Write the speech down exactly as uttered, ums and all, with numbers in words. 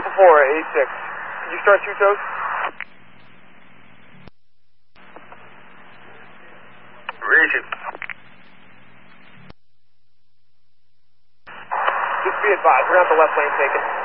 triple four, eight six. Can you start two toes? Reach it. Just be advised, we're going to have the left lane taken.